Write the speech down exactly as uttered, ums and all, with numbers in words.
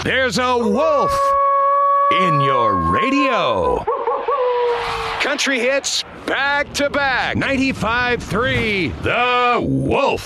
There's a wolf in your radio. Country hits back to back. ninety-five point three The Wolf.